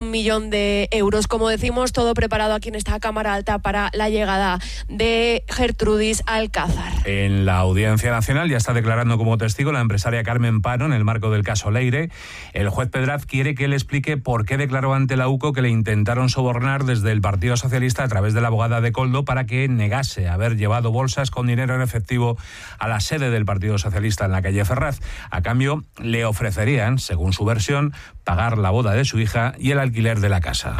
1 millón de euros. Como decimos, todo preparado aquí en esta Cámara Alta para la llegada de Gertrudis Alcázar. En la Audiencia Nacional ya está declarando como testigo la empresaria Carmen Pano en el marco del caso Leire. El juez Pedraz quiere que él explique por qué declaró ante la UCO que le intentaron sobornar desde el Partido Socialista a través de la abogada de Koldo para que negase haber llevado bolsas con dinero en efectivo a la sede del Partido Socialista en la calle Ferraz. A cambio, le ofrecerían, según su versión, pagar la boda de su hija y el alquiler de la casa.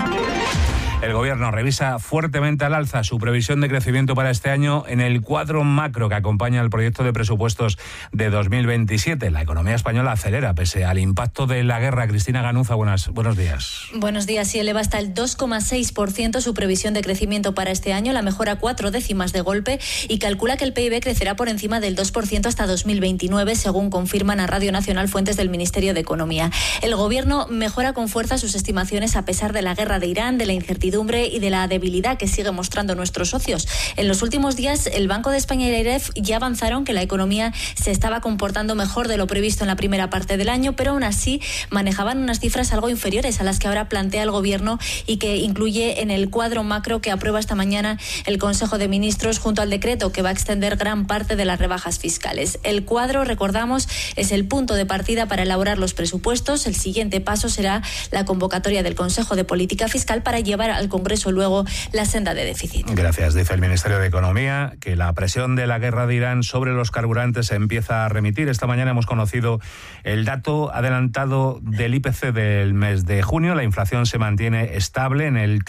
El Gobierno revisa fuertemente al alza su previsión de crecimiento para este año en el cuadro macro que acompaña el proyecto de presupuestos de 2027. La economía española acelera pese al impacto de la guerra. Cristina Ganuza, buenos días. Buenos días. Y eleva hasta el 2,6% su previsión de crecimiento para este año, la mejora 4 décimas de golpe, y calcula que el PIB crecerá por encima del 2% hasta 2029, según confirman a Radio Nacional fuentes del Ministerio de Economía. El Gobierno mejora con fuerza sus estimaciones a pesar de la guerra de Irán, de la incertidumbre y de la debilidad que sigue mostrando nuestros socios. En los últimos días, el Banco de España y la IREF ya avanzaron que la economía se estaba comportando mejor de lo previsto en la primera parte del año, pero aún así manejaban unas cifras algo inferiores a las que ahora plantea el Gobierno y que incluye en el cuadro macro que aprueba esta mañana el Consejo de Ministros junto al decreto que va a extender gran parte de las rebajas fiscales. El cuadro, recordamos, es el punto de partida para elaborar los presupuestos. El siguiente paso será la convocatoria del Consejo de Política Fiscal para llevar al Congreso luego la senda de déficit. Gracias. Dice el Ministerio de Economía que la presión de la guerra de Irán sobre los carburantes se empieza a remitir. Esta mañana hemos conocido el dato adelantado del IPC del mes de junio. La inflación se mantiene estable en el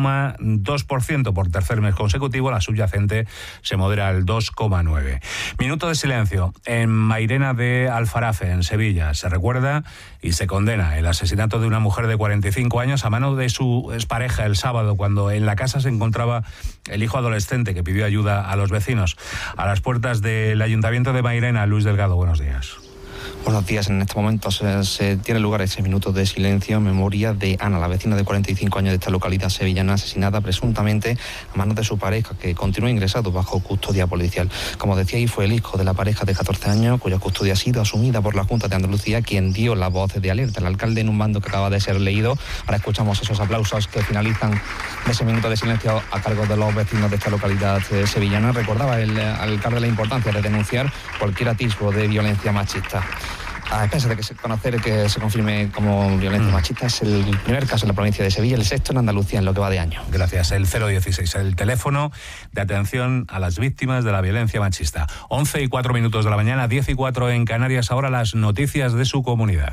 3,2% por tercer mes consecutivo. La subyacente se modera al 2,9%. Minuto de silencio en Mairena de Alfarafe, en Sevilla. Se recuerda y se condena el asesinato de una mujer de 45 años a mano de su expareja el sábado, cuando en la casa se encontraba el hijo adolescente que pidió ayuda a los vecinos. A las puertas del Ayuntamiento de Mairena, Luis Delgado, buenos días. Buenos días. En este momento se tiene lugar ese minuto de silencio en memoria de Ana, la vecina de 45 años de esta localidad sevillana, asesinada presuntamente a manos de su pareja, que continúa ingresado bajo custodia policial. Como decía, y fue el hijo de la pareja de 14 años, cuya custodia ha sido asumida por la Junta de Andalucía, quien dio la voz de alerta. El alcalde en un mando que acaba de ser leído. Ahora escuchamos esos aplausos que finalizan ese minuto de silencio a cargo de los vecinos de esta localidad sevillana. Recordaba el alcalde la importancia de denunciar cualquier atisbo de violencia machista. A pesar de que se confirme como violencia machista, es el primer caso en la provincia de Sevilla, el sexto en Andalucía en lo que va de año. Gracias. El 016, el teléfono de atención a las víctimas de la violencia machista. 11:04 de la mañana, 10:04 en Canarias. Ahora las noticias de su comunidad.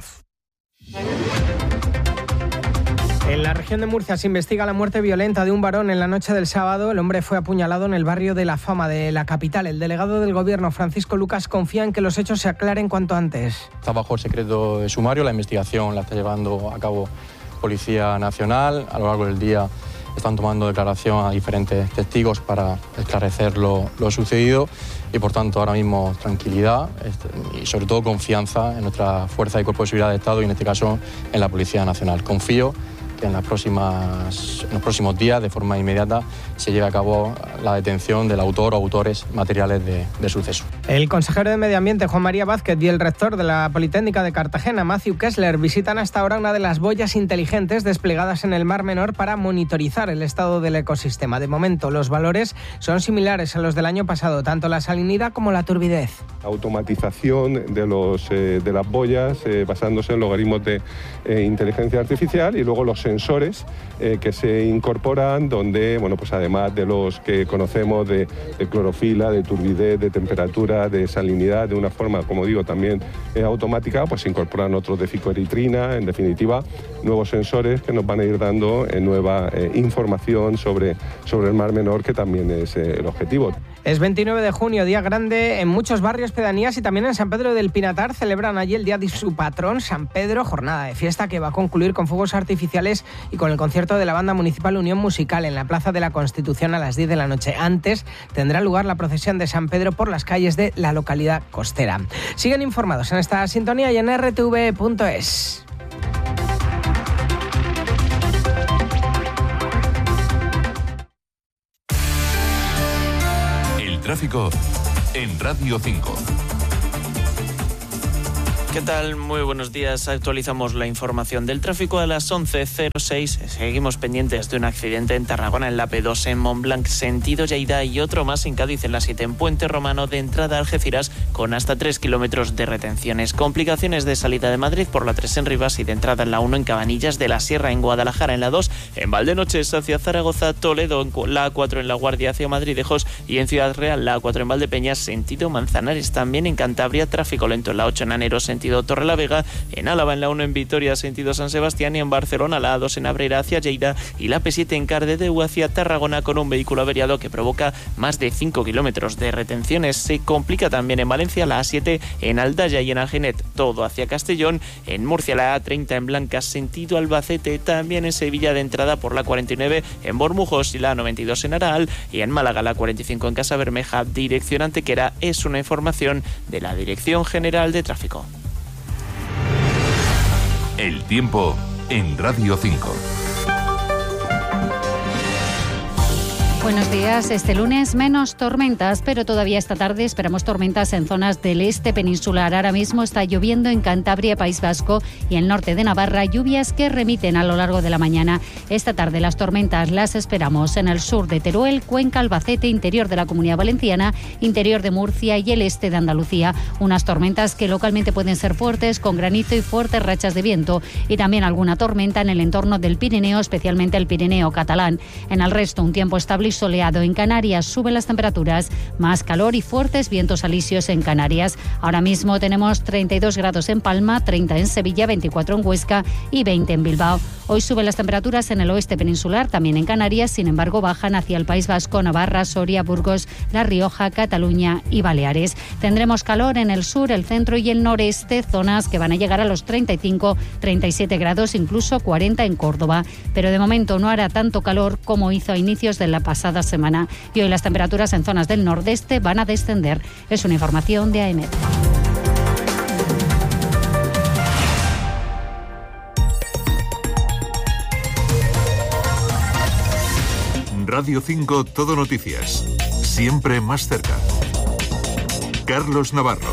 En la región de Murcia se investiga la muerte violenta de un varón en la noche del sábado. El hombre fue apuñalado en el barrio de La Fama de la capital. El delegado del Gobierno, Francisco Lucas, confía en que los hechos se aclaren cuanto antes. Está bajo el secreto de sumario, la investigación la está llevando a cabo Policía Nacional. A lo largo del día están tomando declaración a diferentes testigos para esclarecer lo sucedido y, por tanto, ahora mismo tranquilidad y, sobre todo, confianza en nuestra fuerza y cuerpo de seguridad de Estado y, en este caso, en la Policía Nacional. Confío que en los próximos días, de forma inmediata, se lleve a cabo la detención del autor o autores materiales de suceso. El consejero de Medio Ambiente, Juan María Vázquez, y el rector de la Politécnica de Cartagena, Matthew Kessler, visitan hasta ahora una de las boyas inteligentes desplegadas en el Mar Menor para monitorizar el estado del ecosistema. De momento, los valores son similares a los del año pasado, tanto la salinidad como la turbidez. Automatización de las boyas basándose en logaritmos de inteligencia artificial, y luego los sensores que se incorporan, donde, bueno, pues además de los que conocemos de clorofila, de turbidez, de temperatura, de salinidad, de una forma, como digo, también automática, pues se incorporan otros de ficoeritrina. En definitiva, nuevos sensores que nos van a ir dando nueva información sobre el Mar Menor, que también es el objetivo. Es 29 de junio, día grande en muchos barrios, pedanías y también en San Pedro del Pinatar. Celebran allí el día de su patrón, San Pedro, jornada de fiesta que va a concluir con fuegos artificiales y con el concierto de la Banda Municipal Unión Musical en la Plaza de la Constitución a las 10 de la noche. Antes tendrá lugar la procesión de San Pedro por las calles de la localidad costera. Siguen informados en esta sintonía y en rtv.es. Tráfico en Radio 5. ¿Qué tal? Muy buenos días. Actualizamos la información del tráfico a las 11:06. Seguimos pendientes de un accidente en Tarragona, en la P2 en Montblanc, sentido Lleida, y otro más en Cádiz, en la 7 en Puente Romano, de entrada a Algeciras, con hasta 3 kilómetros de retenciones. Complicaciones de salida de Madrid por la 3 en Rivas y de entrada en la 1 en Cabanillas de la Sierra, en Guadalajara en la 2, en Valdenoches hacia Zaragoza, Toledo en la A4 en La Guardia hacia Madridejos y en Ciudad Real la A4 en Valdepeñas, sentido Manzanares. También en Cantabria, tráfico lento en la 8 en Anero, sentido Torrelavega, en Álava en la 1 en Vitoria, sentido San Sebastián, y en Barcelona la A2 en Abrera hacia Lleida y la P7 en Cardedeu hacia Tarragona, con un vehículo averiado que provoca más de 5 kilómetros de retenciones. Se complica también en Valencia la A7 en Aldaya y en Algenet, todo hacia Castellón. En Murcia la A30 en Blancas, sentido Albacete. También en Sevilla de entrada por la 49 en Bormujos y la 92 en Araal, y en Málaga la 45 en Casa Bermeja, dirección Antequera. Es una información de la Dirección General de Tráfico. El tiempo en Radio 5. Buenos días. Este lunes menos tormentas, pero todavía esta tarde esperamos tormentas en zonas del este peninsular. Ahora mismo está lloviendo en Cantabria, País Vasco y el norte de Navarra, lluvias que remiten a lo largo de la mañana. Esta tarde las tormentas las esperamos en el sur de Teruel, Cuenca, Albacete, interior de la Comunidad Valenciana, interior de Murcia y el este de Andalucía. Unas tormentas que localmente pueden ser fuertes, con granizo y fuertes rachas de viento, y también alguna tormenta en el entorno del Pirineo, especialmente el Pirineo catalán. En el resto, un tiempo estable y soleado. En Canarias suben las temperaturas, más calor y fuertes vientos alisios en Canarias. Ahora mismo tenemos 32 grados en Palma, 30 en Sevilla, 24 en Huesca y 20 en Bilbao. Hoy suben las temperaturas en el oeste peninsular, también en Canarias, sin embargo bajan hacia el País Vasco, Navarra, Soria, Burgos, La Rioja, Cataluña y Baleares. Tendremos calor en el sur, el centro y el noreste, zonas que van a llegar a los 35, 37 grados, incluso 40 en Córdoba. Pero de momento no hará tanto calor como hizo a inicios de la pasada semana, y hoy las temperaturas en zonas del nordeste van a descender. Es una información de AEMET. Radio 5 Todo Noticias. Siempre más cerca. Carlos Navarro.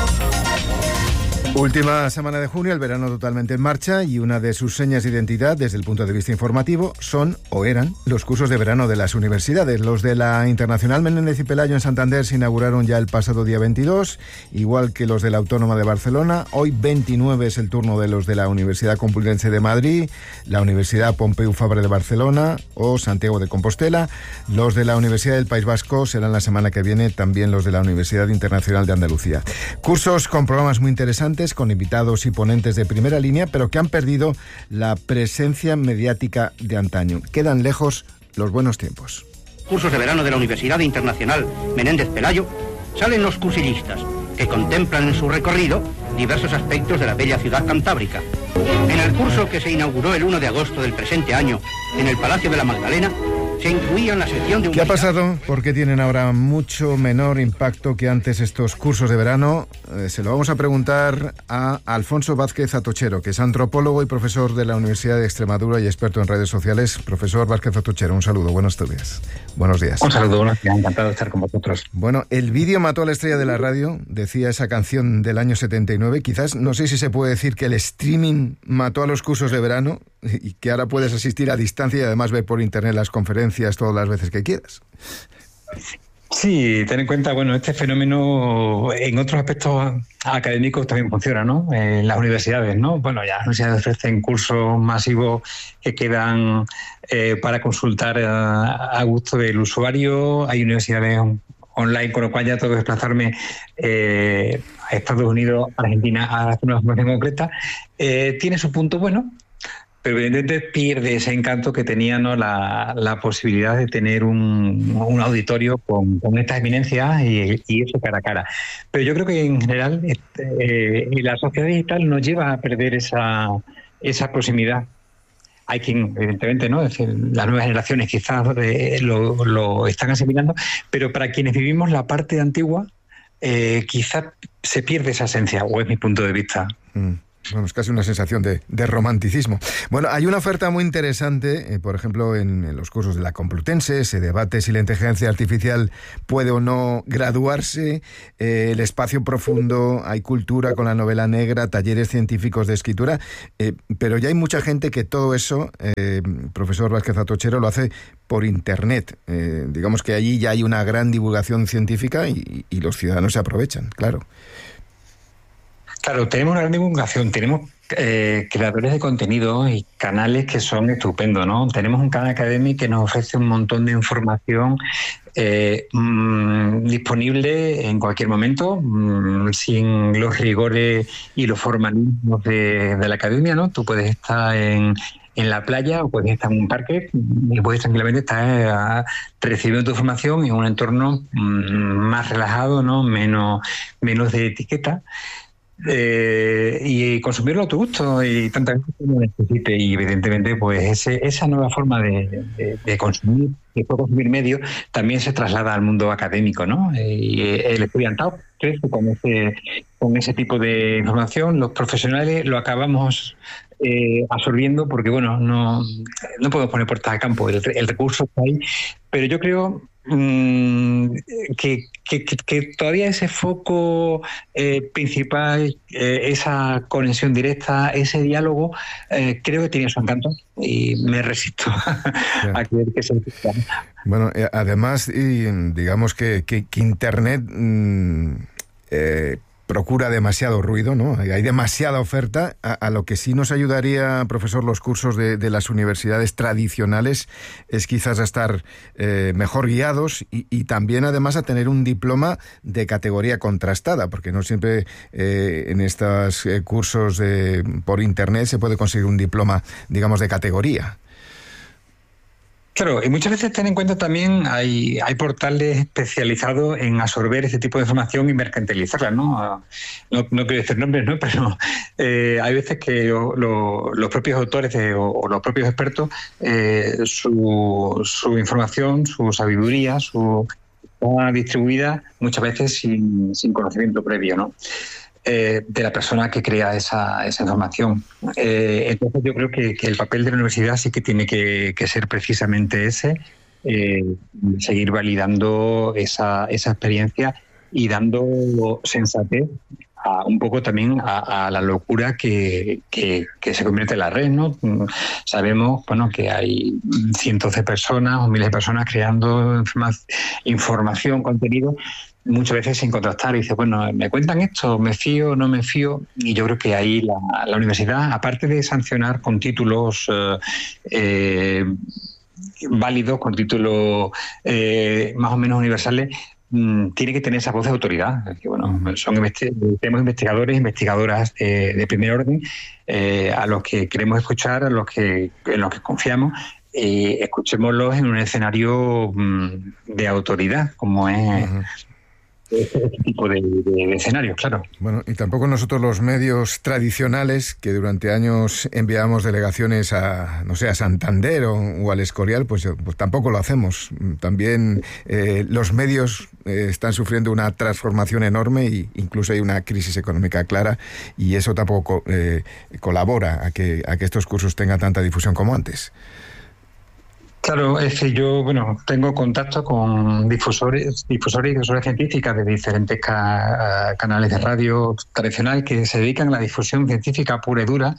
Última semana de junio, el verano totalmente en marcha, y una de sus señas de identidad desde el punto de vista informativo son, o eran, los cursos de verano de las universidades. Los de la Internacional Menéndez y Pelayo en Santander se inauguraron ya el pasado día 22, igual que los de la Autónoma de Barcelona. Hoy 29 es el turno de los de la Universidad Complutense de Madrid, la Universidad Pompeu Fabra de Barcelona o Santiago de Compostela. Los de la Universidad del País Vasco serán la semana que viene, también los de la Universidad Internacional de Andalucía. Cursos con programas muy interesantes, con invitados y ponentes de primera línea, pero que han perdido la presencia mediática de antaño. Quedan lejos los buenos tiempos. Cursos de verano de la Universidad Internacional Menéndez Pelayo, salen los cursillistas que contemplan en su recorrido diversos aspectos de la bella ciudad cantábrica. En el curso que se inauguró el 1 de agosto del presente año en el Palacio de la Magdalena, se incluía en la sección de... ¿Qué ha pasado? ¿Por qué tienen ahora mucho menor impacto que antes estos cursos de verano? Se lo vamos a preguntar a Alfonso Vázquez Atochero, que es antropólogo y profesor de la Universidad de Extremadura y experto en redes sociales. Profesor Vázquez Atochero, un saludo, buenos días. Buenos días. Un saludo, buenos días, encantado de estar con vosotros. Bueno, el vídeo mató a la estrella de la radio, decía esa canción del año 79. Quizás, no sé si se puede decir que el streaming mató a los cursos de verano y que ahora puedes asistir a distancia y además ver por internet las conferencias todas las veces que quieras. Sí, ten en cuenta, bueno, este fenómeno en otros aspectos académicos también funciona, ¿no? En las universidades, ¿no? Bueno, ya las universidades ofrecen cursos masivos que quedan para consultar a gusto del usuario. Hay universidades online, con lo cual ya tengo que desplazarme a Estados Unidos, Argentina, a hacer una formación concreta. Tiene su punto bueno, pero evidentemente pierde ese encanto que tenía, ¿no? la posibilidad de tener un auditorio con estas eminencias y eso cara a cara. Pero yo creo que en general la sociedad digital nos lleva a perder esa proximidad. Hay quien, evidentemente, ¿no? Es decir, las nuevas generaciones quizás lo están asimilando, pero para quienes vivimos la parte antigua, quizás se pierde esa esencia, o es mi punto de vista. Bueno, es casi una sensación de romanticismo. Bueno, hay una oferta muy interesante, por ejemplo, en los cursos de la Complutense, se debate si la inteligencia artificial puede o no graduarse, el espacio profundo, hay cultura con la novela negra, talleres científicos de escritura, pero ya hay mucha gente que todo eso, profesor Vázquez Atochero, lo hace por Internet. Digamos que allí ya hay una gran divulgación científica y los ciudadanos se aprovechan, claro. Claro, tenemos una gran divulgación, tenemos creadores de contenido y canales que son estupendos, ¿no? Tenemos un canal académico que nos ofrece un montón de información disponible en cualquier momento, sin los rigores y los formalismos de la academia, ¿no? Tú puedes estar en la playa o puedes estar en un parque y puedes tranquilamente estar recibiendo tu formación en un entorno más relajado, ¿no? Menos de etiqueta. Y consumirlo a tu gusto y tantas veces como necesite, y evidentemente pues esa nueva forma de consumir, de consumir medios, también se traslada al mundo académico, ¿no? Y el estudiantado crece con ese tipo de información. Los profesionales lo acabamos absorbiendo porque bueno, no podemos poner puertas al campo, el recurso está ahí, pero yo creo que todavía ese foco principal, esa conexión directa, ese diálogo, creo que tiene su encanto y me resisto a creer que se necesita. Bueno, además, digamos que Internet procura demasiado ruido, ¿no? Hay demasiada oferta. A lo que sí nos ayudaría, profesor, los cursos de las universidades tradicionales es quizás a estar mejor guiados y también además a tener un diploma de categoría contrastada, porque no siempre en estos cursos por Internet se puede conseguir un diploma, digamos, de categoría. Claro, y muchas veces ten en cuenta también hay portales especializados en absorber este tipo de información y mercantilizarla, ¿no? No quiero decir nombres, ¿no? Pero hay veces que los propios autores o los propios expertos, su información, su sabiduría, está distribuida muchas veces sin conocimiento previo, ¿no? De la persona que crea esa información. Entonces yo creo que el papel de la universidad sí que tiene que ser precisamente ese, seguir validando esa experiencia y dando sensatez un poco también a la locura que se convierte en la red, ¿no? Sabemos, bueno, que hay cientos de personas o miles de personas creando información, contenido, muchas veces sin contrastar, y dice, bueno, me cuentan esto, me fío, no me fío, y yo creo que ahí la universidad, aparte de sancionar con títulos válidos, con títulos más o menos universales, tiene que tener esa voz de autoridad. Que, bueno, tenemos investigadores e investigadoras de primer orden a los que queremos escuchar, en los que confiamos. Escuchémoslos en un escenario de autoridad, como es este tipo de escenarios, claro. Bueno, y tampoco nosotros los medios tradicionales, que durante años enviamos delegaciones a Santander o al Escorial, pues tampoco lo hacemos. También los medios están sufriendo una transformación enorme e incluso hay una crisis económica clara, y eso tampoco colabora a que estos cursos tengan tanta difusión como antes. Claro, es que yo, tengo contacto con difusores y difusoras científicas de diferentes canales de radio tradicional que se dedican a la difusión científica pura y dura,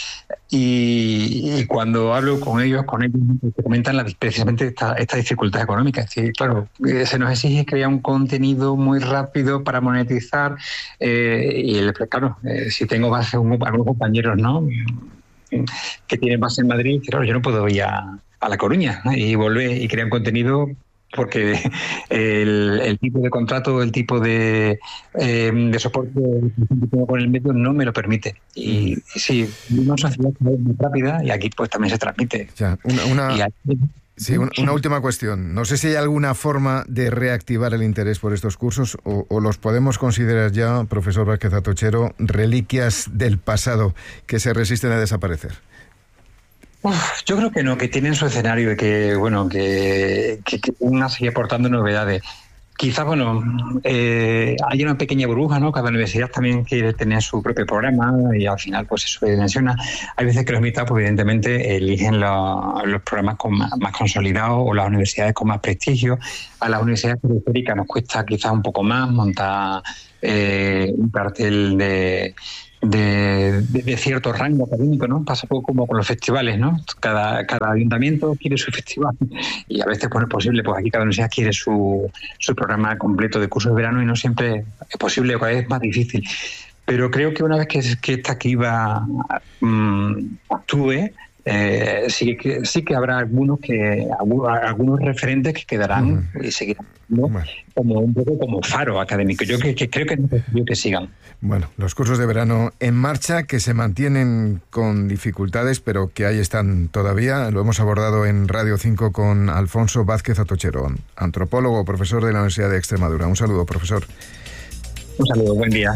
y cuando hablo con ellos me comentan precisamente esta dificultad económica. Es decir, claro, se nos exige crear un contenido muy rápido para monetizar, claro, si tengo base algunos compañeros, ¿no?, que tienen base en Madrid, claro, yo no puedo ir a La Coruña, ¿no?, y volver y crear un contenido porque el tipo de contrato, el tipo de soporte que tengo con el medio no me lo permite. Y sí, una sociedad muy rápida y aquí pues también se transmite. Ya, una última cuestión. No sé si hay alguna forma de reactivar el interés por estos cursos o los podemos considerar ya, profesor Vázquez Atochero, reliquias del pasado que se resisten a desaparecer. Yo creo que no, que tienen su escenario y que una sigue aportando novedades. Quizás, hay una pequeña burbuja, ¿no? Cada universidad también quiere tener su propio programa y al final, pues eso dimensiona. Hay veces que los invitados, pues, evidentemente, eligen los programas más consolidados o las universidades con más prestigio. A las universidades periféricas nos cuesta quizás un poco más montar un cartel de cierto rango académico, ¿no? Pasa un poco como con los festivales, ¿no? Cada ayuntamiento quiere su festival y a veces, pues, es posible, pues aquí cada universidad quiere su programa completo de cursos de verano y no siempre es posible, cada vez es más difícil. Pero creo que una vez que esta criba actúe, sí que habrá algunos referentes que quedarán y seguirán, ¿no? Como un poco como faro académico. Yo creo que es necesario que sigan. Bueno, los cursos de verano en marcha, que se mantienen con dificultades, pero que ahí están todavía. Lo hemos abordado en Radio 5 con Alfonso Vázquez Atochero, antropólogo, profesor de la Universidad de Extremadura. Un saludo, profesor. Un saludo, buen día.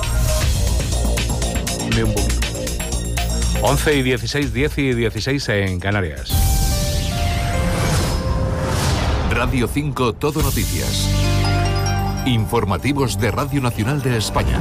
11 y 16, 10 y 16 en Canarias. Radio 5 Todo Noticias. Informativos de Radio Nacional de España.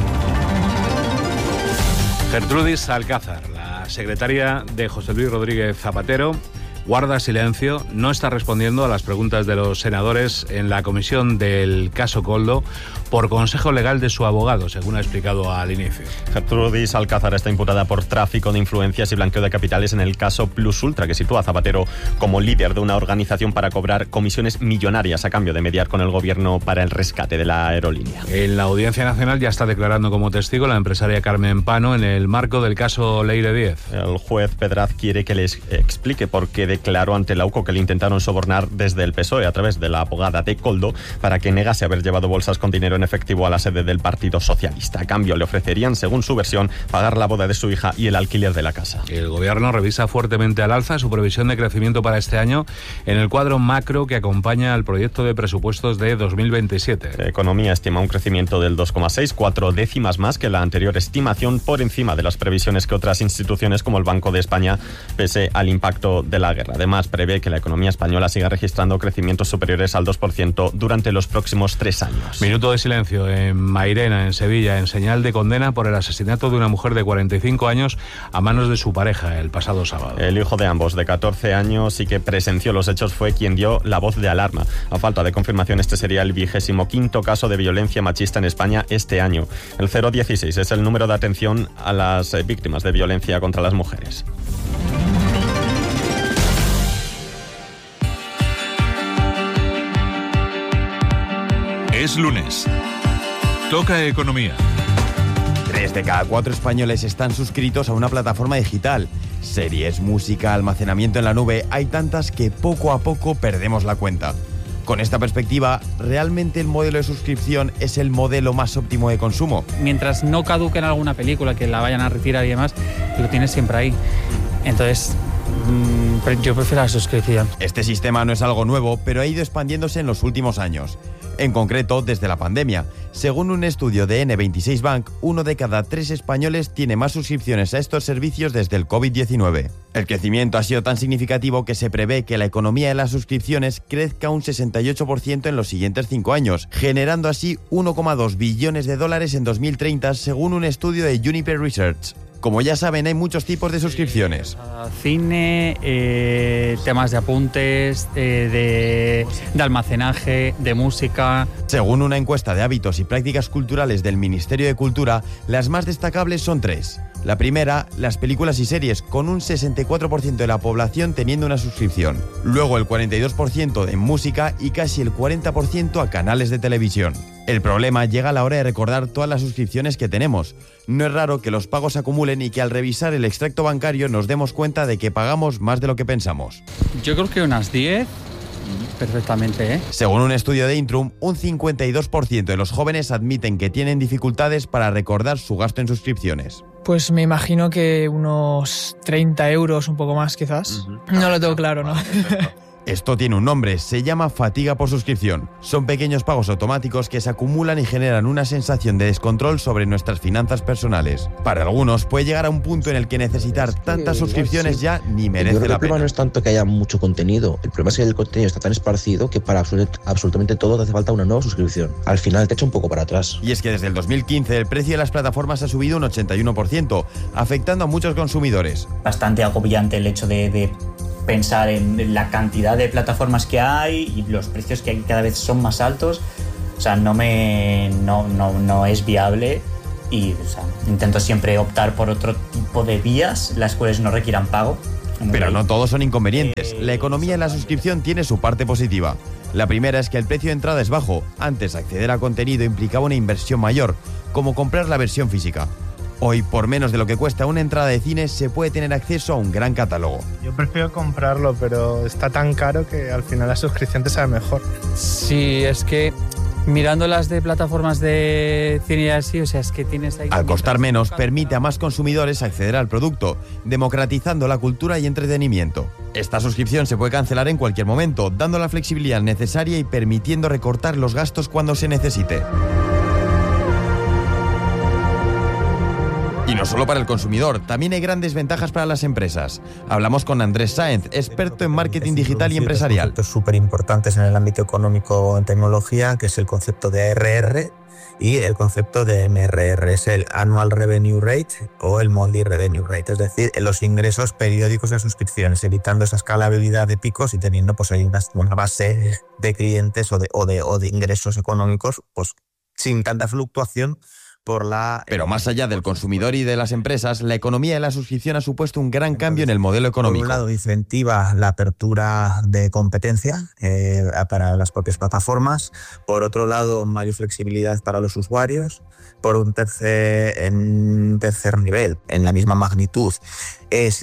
Gertrudis Alcázar, la secretaria de José Luis Rodríguez Zapatero, guarda silencio, no está respondiendo a las preguntas de los senadores en la comisión del caso Koldo por consejo legal de su abogado, según ha explicado al inicio. Gertrudis Alcázar está imputada por tráfico de influencias y blanqueo de capitales en el caso Plus Ultra, que sitúa a Zapatero como líder de una organización para cobrar comisiones millonarias a cambio de mediar con el gobierno para el rescate de la aerolínea. En la Audiencia Nacional ya está declarando como testigo la empresaria Carmen Pano en el marco del caso Leire 10. El juez Pedraz quiere que les explique por qué declaró ante la UCO que le intentaron sobornar desde el PSOE a través de la abogada de Koldo para que negase haber llevado bolsas con dinero en efectivo a la sede del Partido Socialista. A cambio le ofrecerían, según su versión, pagar la boda de su hija y el alquiler de la casa. El gobierno revisa fuertemente al alza su previsión de crecimiento para este año en el cuadro macro que acompaña al proyecto de presupuestos de 2027. La economía estima un crecimiento del 2,6, 4 décimas más que la anterior estimación, por encima de las previsiones que otras instituciones como el Banco de España, pese al impacto de la guerra. Además, prevé que la economía española siga registrando crecimientos superiores al 2% durante los próximos 3 años. Minuto de silencio en Mairena, en Sevilla, en señal de condena por el asesinato de una mujer de 45 años a manos de su pareja el pasado sábado. El hijo de ambos, de 14 años y que presenció los hechos, fue quien dio la voz de alarma. A falta de confirmación, este sería el 25º caso de violencia machista en España este año. El 016 es el número de atención a las víctimas de violencia contra las mujeres. Es lunes. Toca economía. 3 de cada 4 españoles están suscritos a una plataforma digital. Series, música, almacenamiento en la nube, hay tantas que poco a poco perdemos la cuenta. Con esta perspectiva, ¿realmente el modelo de suscripción es el modelo más óptimo de consumo? Mientras no caduquen alguna película, que la vayan a retirar y demás, lo tienes siempre ahí. Entonces, yo prefiero la suscripción. Este sistema no es algo nuevo, pero ha ido expandiéndose en los últimos años. En concreto, desde la pandemia. Según un estudio de N26 Bank, 1 de cada 3 españoles tiene más suscripciones a estos servicios desde el COVID-19. El crecimiento ha sido tan significativo que se prevé que la economía de las suscripciones crezca un 68% en los siguientes 5 años, generando así 1,2 billones de dólares en 2030, según un estudio de Juniper Research. Como ya saben, hay muchos tipos de suscripciones. Cine, temas de apuntes, de almacenaje, de música. Según una encuesta de hábitos y prácticas culturales del Ministerio de Cultura, las más destacables son 3. La primera, las películas y series, con un 64% de la población teniendo una suscripción. Luego el 42% en música y casi el 40% a canales de televisión. El problema llega a la hora de recordar todas las suscripciones que tenemos. No es raro que los pagos se acumulen y que al revisar el extracto bancario nos demos cuenta de que pagamos más de lo que pensamos. Yo creo que unas 10, perfectamente, ¿eh? Según un estudio de Intrum, un 52% de los jóvenes admiten que tienen dificultades para recordar su gasto en suscripciones. Pues me imagino que unos 30 euros, un poco más quizás. No lo tengo claro, ¿no? Esto tiene un nombre, se llama fatiga por suscripción. Son pequeños pagos automáticos que se acumulan y generan una sensación de descontrol sobre nuestras finanzas personales. Para algunos puede llegar a un punto en el que necesitar tantas suscripciones ya ni merece la pena. El problema no es tanto que haya mucho contenido, el problema es que el contenido está tan esparcido que para absolutamente todo te hace falta una nueva suscripción. Al final te echa un poco para atrás. Y es que desde el 2015 el precio de las plataformas ha subido un 81%, afectando a muchos consumidores. Bastante agobiante el hecho de pensar en la cantidad de plataformas que hay y los precios que hay cada vez son más altos. O sea, no es viable y intento siempre optar por otro tipo de vías, las cuales no requieran pago. Pero no todos son inconvenientes. La economía en la suscripción tiene su parte positiva. La primera es que el precio de entrada es bajo. Antes, acceder a contenido implicaba una inversión mayor, como comprar la versión física. Hoy, por menos de lo que cuesta una entrada de cine, se puede tener acceso a un gran catálogo. Yo prefiero comprarlo, pero está tan caro que al final la suscripción te sabe mejor. Sí, es que mirando las de plataformas de cine y así, o sea, es que tienes ahí... Al costar menos, permite a más consumidores acceder al producto, democratizando la cultura y entretenimiento. Esta suscripción se puede cancelar en cualquier momento, dando la flexibilidad necesaria y permitiendo recortar los gastos cuando se necesite. Y no solo para el consumidor, también hay grandes ventajas para las empresas. Hablamos con Andrés Sáenz, experto en marketing digital y empresarial. Conceptos súper importantes en el ámbito económico en tecnología, que es el concepto de ARR y el concepto de MRR, es el Annual Revenue Rate o el Monthly Revenue Rate, es decir, los ingresos periódicos de suscripciones, evitando esa escalabilidad de picos y teniendo pues ahí una base de clientes o de ingresos económicos pues sin tanta fluctuación. Pero más allá del consumidor y de las empresas, la economía de la suscripción ha supuesto un gran cambio en el modelo económico. Por un lado, incentiva la apertura de competencia para las propias plataformas. Por otro lado, mayor flexibilidad para los usuarios. Por un tercer nivel, en la misma magnitud, es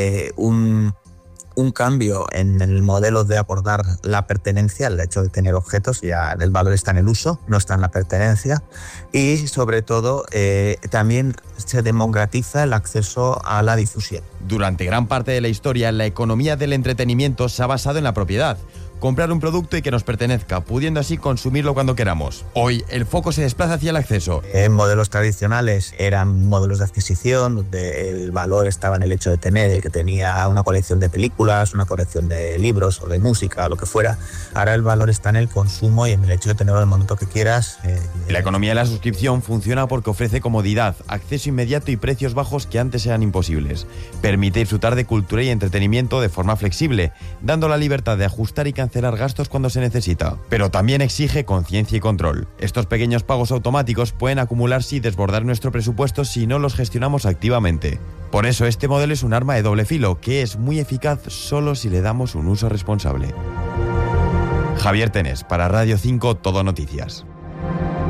un cambio en el modelo de abordar la pertenencia, el hecho de tener objetos, ya el valor está en el uso, no está en la pertenencia, y sobre todo también se democratiza el acceso a la difusión. Durante gran parte de la historia, la economía del entretenimiento se ha basado en la propiedad. Comprar un producto y que nos pertenezca, pudiendo así consumirlo cuando queramos. Hoy, el foco se desplaza hacia el acceso. En modelos tradicionales eran modelos de adquisición, donde el valor estaba en el hecho de tener, que tenía una colección de películas, una colección de libros o de música, o lo que fuera. Ahora el valor está en el consumo y en el hecho de tenerlo en el momento que quieras. La economía de la suscripción funciona porque ofrece comodidad, acceso inmediato y precios bajos que antes eran imposibles. Permite disfrutar de cultura y entretenimiento de forma flexible, dando la libertad de ajustar y cancelar gastos cuando se necesita. Pero también exige conciencia y control. Estos pequeños pagos automáticos pueden acumularse y desbordar nuestro presupuesto si no los gestionamos activamente. Por eso este modelo es un arma de doble filo, que es muy eficaz solo si le damos un uso responsable. Javier Tenés, para Radio 5 Todo Noticias.